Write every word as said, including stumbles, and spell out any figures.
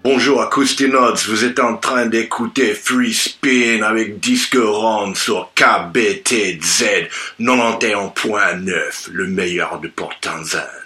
Bonjour Acoustinauts, vous êtes en train d'écouter Free Spin avec Disque Ronde sur K B T Z quatre-vingt-onze point neuf, le meilleur de Port-Townsend.